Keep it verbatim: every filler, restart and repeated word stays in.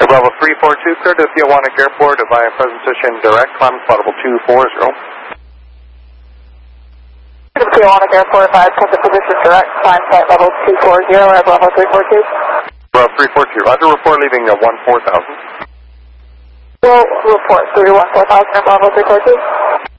Bravo three four two, clear to Tijuana Airport via present position direct, climb flight level two four zero. Tijuana Airport via present position direct, climb flight level two four zero at Bravo three four two. Bravo three four two, roger, report leaving uh, one four thousand. Will report three one four thousand at Bravo three four two.